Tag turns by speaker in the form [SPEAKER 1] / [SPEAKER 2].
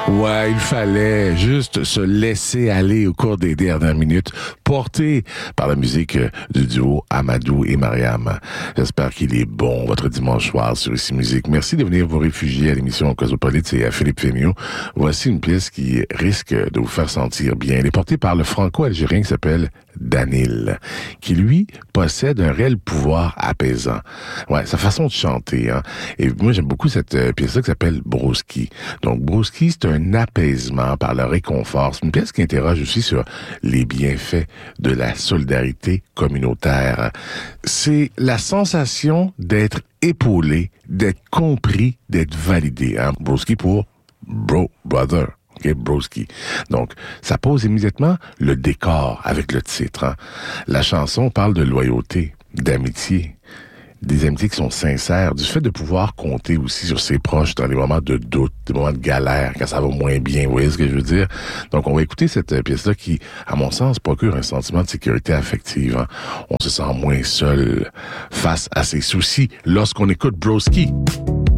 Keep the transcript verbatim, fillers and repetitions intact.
[SPEAKER 1] Ouais, il fallait juste se laisser aller au cours des dernières minutes, porté par la musique du duo Amadou et Mariam. J'espère qu'il est bon, votre dimanche soir sur Ici Musique. Merci de venir vous réfugier à l'émission Cosmopolite et à Philippe Fémiot. Voici une pièce qui risque de vous faire sentir bien. Elle est portée par le franco-algérien qui s'appelle Danil, qui lui possède un réel pouvoir apaisant. Ouais, sa façon de chanter, hein. Et moi, j'aime beaucoup cette euh, pièce-là qui s'appelle Broski. Donc, Broski, c'est un apaisement par le réconfort. C'est une pièce qui interroge aussi sur les bienfaits de la solidarité communautaire. C'est la sensation d'être épaulé, d'être compris, d'être validé, hein. Broski pour Bro Brother. OK, Broski. Donc, ça pose immédiatement le décor avec le titre, hein. La chanson parle de loyauté, d'amitié, des amitiés qui sont sincères, du fait de pouvoir compter aussi sur ses proches dans les moments de doute, des moments de galère, quand ça va moins bien, vous voyez ce que je veux dire? Donc, on va écouter cette pièce-là qui, à mon sens, procure un sentiment de sécurité affective, hein. On se sent moins seul face à ses soucis lorsqu'on écoute Broski.